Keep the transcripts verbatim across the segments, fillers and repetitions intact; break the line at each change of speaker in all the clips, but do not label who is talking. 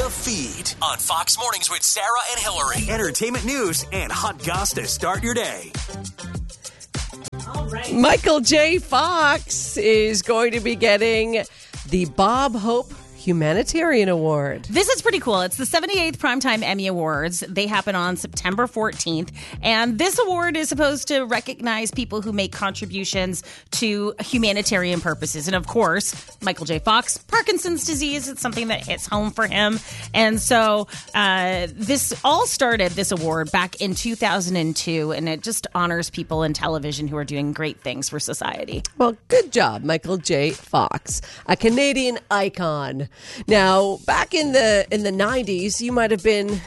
The Feed on Fox Mornings with Sarah and Hillary. Entertainment news and hot goss to start your day.
All right.
Michael J. Fox is going to be getting the Bob Hope Humanitarian Award.
This is pretty cool. It's the seventy-eighth Primetime Emmy Awards. They happen on September fourteenth. And this award is supposed to recognize people who make contributions to humanitarian purposes. And of course, Michael J. Fox, Parkinson's disease, it's something that hits home for him. And so uh, this all started, this award, back in two thousand two. And it just honors people in television who are doing great things for society.
Well, good job, Michael J. Fox, a Canadian icon. Now, back in the in the nineties, you might have been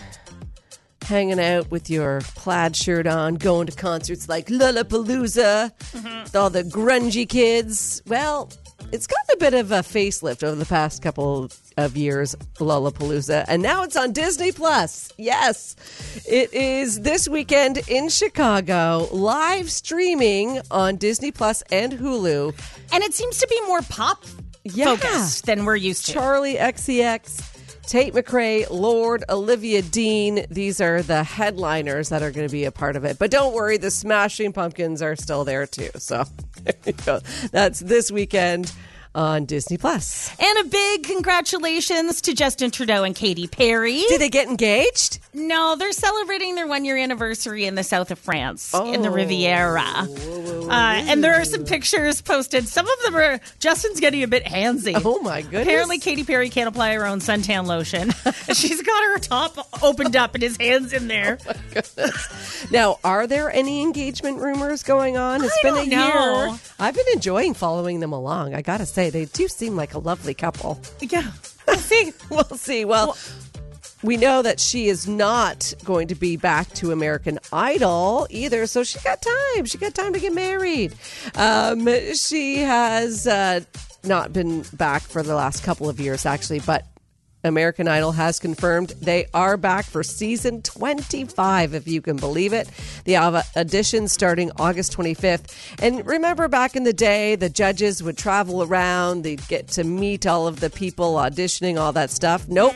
hanging out with your plaid shirt on, going to concerts like Lollapalooza, mm-hmm. with all the grungy kids. Well, it's gotten a bit of a facelift over the past couple of years, Lollapalooza, and now it's on Disney Plus. Yes, it is this weekend in Chicago, live streaming on Disney Plus and Hulu.
And it seems to be more pop
Yeah.
focused than we're used to.
Charlie X C X, Tate McRae, Lorde, Olivia Dean. These are the headliners that are going to be a part of it. But don't worry, the Smashing Pumpkins are still there too. So there you go. That's this weekend on Disney Plus.
And a big congratulations to Justin Trudeau and Katy Perry.
Did they get engaged?
No, they're celebrating their one-year anniversary in the south of France,
Oh.
in the Riviera. Uh, and there are some pictures posted. Some of them are, Justin's getting a bit handsy.
Oh, my goodness.
Apparently, Katy Perry can't apply her own suntan lotion. She's got her top opened up and his hand's in there.
Oh, my goodness. Now, are there any engagement rumors going on? It's
I
been
don't
a
know.
year. I've been enjoying following them along. I got to say, they do seem like a lovely couple.
Yeah, we'll see.
We'll see. Well, well, we know that she is not going to be back to American Idol either, so she got time. She got time to get married. Um, she has uh, not been back for the last couple of years, actually, but American Idol has confirmed they are back for season twenty-five, if you can believe it. They have auditions starting August twenty-fifth. And remember back in the day, the judges would travel around. They'd get to meet all of the people auditioning, all that stuff. Nope.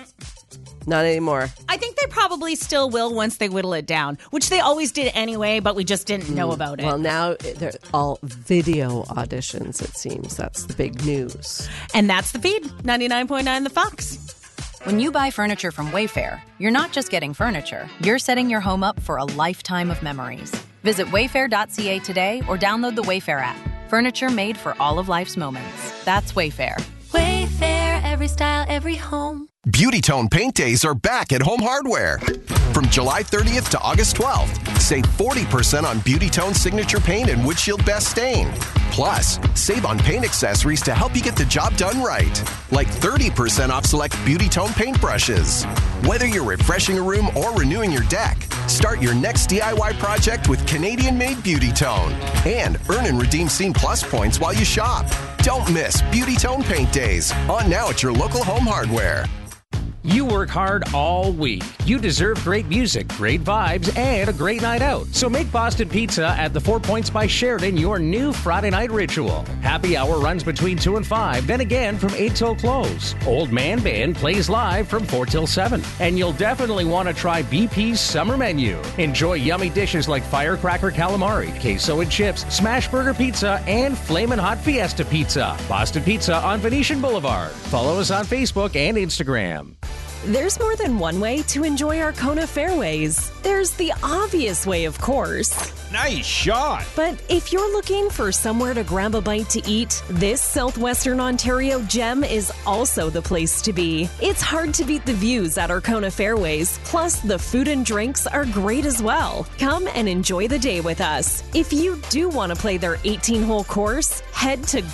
Not anymore.
I think they probably still will once they whittle it down, which they always did anyway, but we just didn't know about it.
Well, now they're all video auditions, it seems. That's the big news.
And that's the Feed, ninety-nine point nine The Fox.
When you buy furniture from Wayfair, you're not just getting furniture. You're setting your home up for a lifetime of memories. Visit wayfair dot c a today or download the Wayfair app. Furniture made for all of life's moments. That's Wayfair.
Wayfair, every style, every home.
Beauty Tone Paint Days are back at Home Hardware. From July thirtieth to August twelfth, save forty percent on Beauty Tone Signature Paint and Windshield Best Stain. Plus, save on paint accessories to help you get the job done right. Like thirty percent off select Beauty Tone paintbrushes. Whether you're refreshing a room or renewing your deck, start your next D I Y project with Canadian-made Beauty Tone. And earn and redeem Scene Plus points while you shop. Don't miss Beauty Tone Paint Days. On now at your local Home Hardware.
You work hard all week. You deserve great music, great vibes, and a great night out. So make Boston Pizza at the Four Points by Sheridan your new Friday night ritual. Happy hour runs between two and five, then again from eight till close. Old Man Band plays live from four till seven. And you'll definitely want to try B P's summer menu. Enjoy yummy dishes like firecracker calamari, queso and chips, smash burger pizza, and flamin' hot fiesta pizza. Boston Pizza on Venetian Boulevard. Follow us on Facebook and Instagram.
There's more than one way to enjoy Arkona Fairways. There's the obvious way, of course.
Nice shot.
But if you're looking for somewhere to grab a bite to eat, this Southwestern Ontario gem is also the place to be. It's hard to beat the views at Arkona Fairways. Plus, the food and drinks are great as well. Come and enjoy the day with us. If you do want to play their eighteen-hole course, head to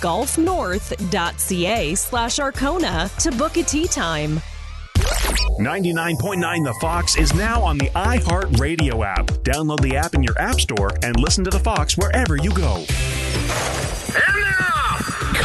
golfnorth.ca slash Arkona to book a tee time.
ninety-nine point nine The Fox is now on the iHeartRadio app. Download the app in your app store and listen to The Fox wherever you go.
And now,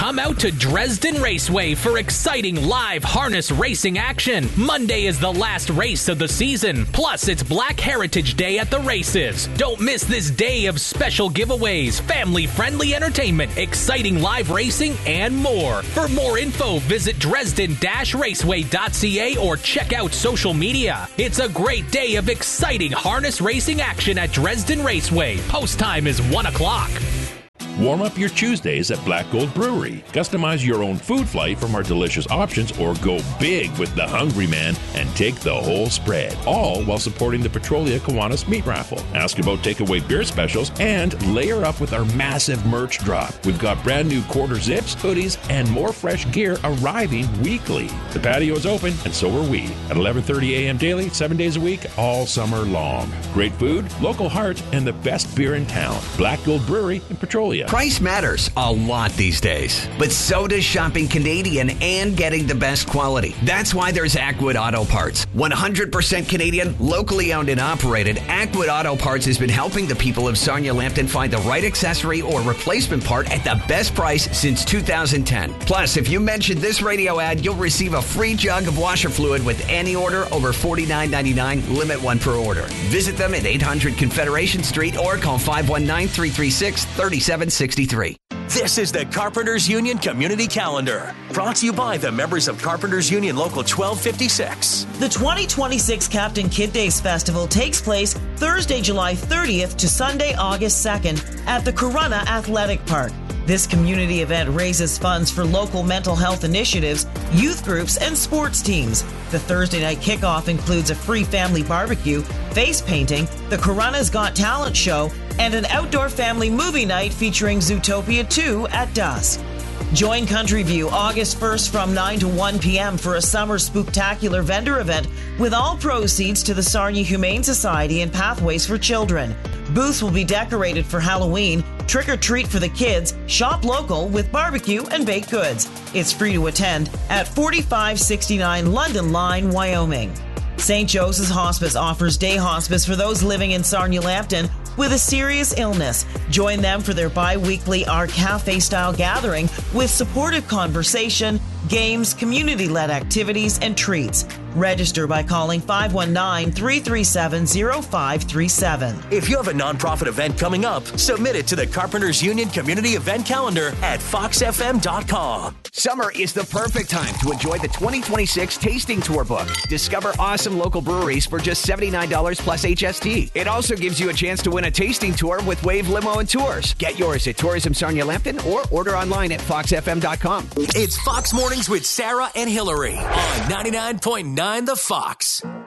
Come out to Dresden Raceway for exciting live harness racing action. Monday is the last race of the season. Plus, it's Black Heritage Day at the races. Don't miss this day of special giveaways, family-friendly entertainment, exciting live racing, and more. For more info, visit dresden dash raceway dot c a or check out social media. It's a great day of exciting harness racing action at Dresden Raceway. Post time is one o'clock.
Warm up your Tuesdays at Black Gold Brewery. Customize your own food flight from our delicious options or go big with the Hungry Man and take the whole spread. All while supporting the Petrolia Kiwanis Meat Raffle. Ask about takeaway beer specials and layer up with our massive merch drop. We've got brand new quarter zips, hoodies, and more fresh gear arriving weekly. The patio is open and so are we at eleven thirty a.m. daily, seven days a week, all summer long. Great food, local heart, and the best beer in town. Black Gold Brewery in Petrolia.
Price matters a lot these days, but so does shopping Canadian and getting the best quality. That's why there's Ackwood Auto Parts. one hundred percent Canadian, locally owned and operated, Ackwood Auto Parts has been helping the people of Sarnia-Lambton find the right accessory or replacement part at the best price since two thousand ten. Plus, if you mention this radio ad, you'll receive a free jug of washer fluid with any order over forty-nine ninety-nine, limit one per order. Visit them at eight hundred Confederation Street or call five one nine, three three six, three seven sixty-three.
This is the Carpenters Union Community Calendar, brought to you by the members of Carpenters Union Local twelve fifty-six.
The twenty twenty-six Captain Kid Days Festival takes place Thursday, July thirtieth to Sunday, August second at the Corunna Athletic Park. This community event raises funds for local mental health initiatives, youth groups, and sports teams. The Thursday night kickoff includes a free family barbecue, face painting, the Corunna's Got Talent show, and an outdoor family movie night featuring Zootopia two at dusk. Join Country View August first from nine to one p.m. for a summer spooktacular vendor event with all proceeds to the Sarnia Humane Society and Pathways for Children. Booths will be decorated for Halloween, trick or treat for the kids, shop local with barbecue and baked goods. It's free to attend at forty-five sixty-nine London Line, Wyoming. Saint Joseph's Hospice offers day hospice for those living in Sarnia-Lambton with a serious illness. Join them for their bi-weekly Our Cafe-style gathering with supportive conversation, games, community-led activities, and treats. Register by calling five one nine, three three seven, zero five three seven.
If you have a nonprofit event coming up, submit it to the Carpenters Union Community Event Calendar at fox f m dot com.
Summer is the perfect time to enjoy the twenty twenty-six Tasting Tour book. Discover awesome local breweries for just seventy-nine dollars plus H S T. It also gives you a chance to win a tasting tour with Wave Limo and Tours. Get yours at Tourism Sarnia-Lambton or order online at fox f m dot com.
It's Fox Mornings with Sarah and Hillary on ninety-nine point nine The Fox.